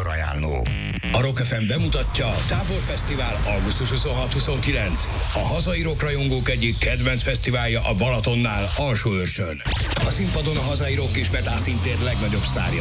műsorajánló. A Rock FM bemutatja Táborfesztivál augusztus 26-29. A hazai rockrajongók egyik kedvenc fesztiválja a Balatonnál, Alsóőrsön. A színpadon a hazai rock és metal színtér legnagyobb sztárjai